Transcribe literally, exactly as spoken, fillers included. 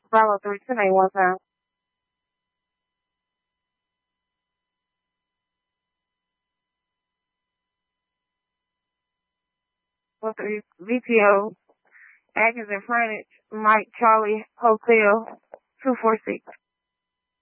Follow three ten eight one time. One three V T O. Atkins and Frontage. Mike Charlie Hotel. Two four six.